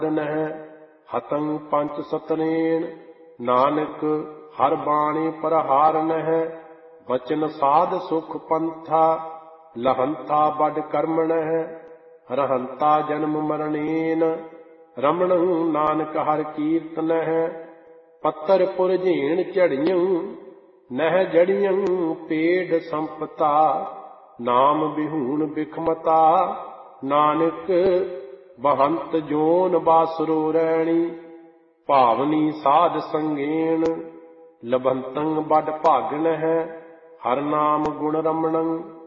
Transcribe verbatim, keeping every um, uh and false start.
ਨਹਿ ਹਤੰ ਪੰਚ ਸਤਨੇਨ ਨਾਨਕ ਹਰ ਬਾਣੀ ਪ੍ਰਹਾਰ ਨਹਿ ਬਚਨ ਸਾਧ ਸੁਖ ਪੰਥਾ ਲਹੰਤਾ ਬਡ ਕਰਮ ਨਹਿ ਰਹੰਤਾ ਜਨਮ ਮਰਣੇਨ ਰਮਣੰ ਨਾਨਕ ਹਰ ਕੀਰਤਨ ਹੈ ਪੱਤਰ ਪੁਰਝੇਣ ਝੜੀਆਂ ਨਹਿ ਜੜੀਆਂ ਪੇੜ ਸੰਪਤਾ ਨਾਮ ਬਿਹੂਣ ਬਿਖਮਤਾ ਨਾਨਕ ਬਹੰਤ ਜੋਨ ਬਾਸੁਰੋ ਰੈਣੀ ਭਾਵਨੀ ਸਾਧ ਸੰਗੇਣ ਲਭੰਤੰ ਬਡ ਭਾਗਣ ਹੈ ਹਰ ਨਾਮ ਗੁਣ ਰਮਣੰ